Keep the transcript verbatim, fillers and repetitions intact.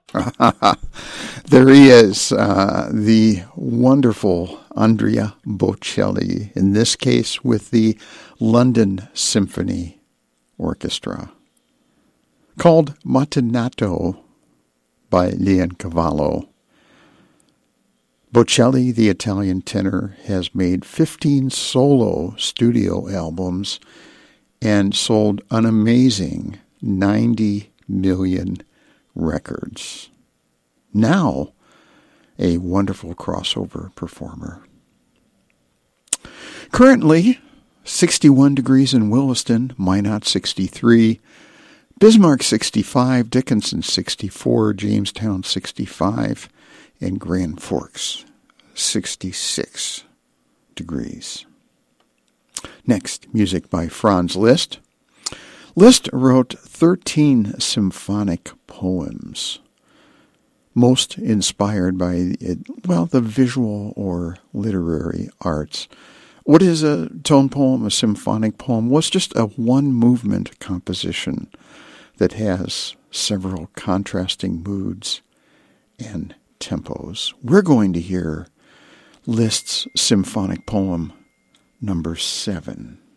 There he is, uh, the wonderful Andrea Bocelli, in this case with the London Symphony Orchestra, called Matinato by Leoncavallo. Bocelli, the Italian tenor, has made fifteen solo studio albums and sold an amazing ninety million records. Now, a wonderful crossover performer. Currently, sixty-one degrees in Williston, Minot sixty-three, Bismarck sixty-five, Dickinson sixty-four, Jamestown sixty-five, and Grand Forks sixty-six degrees. Next, music by Franz Liszt. Liszt wrote thirteen symphonic poems, most inspired by, well, the visual or literary arts. What is a tone poem, a symphonic poem? Well, it's just a one-movement composition that has several contrasting moods and tempos. We're going to hear Liszt's symphonic poem number seven.